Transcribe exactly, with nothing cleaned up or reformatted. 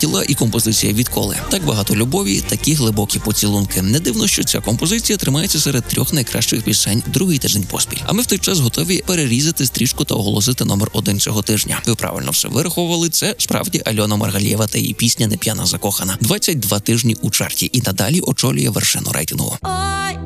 тіла і композиція «Відколи». Так багато любові, такі глибокі поцілунки. Не дивно, що ця композиція тримається серед трьох найкращих пісень другий тиждень поспіль. А ми в той час готові перерізати стрічку та оголосити номер один цього тижня. Ви правильно все вираховували. Це справді Альона Маргалієва та її пісня «Не п'яна закохана». двадцять два тижні у чарті і надалі очолює вершину рейтингу.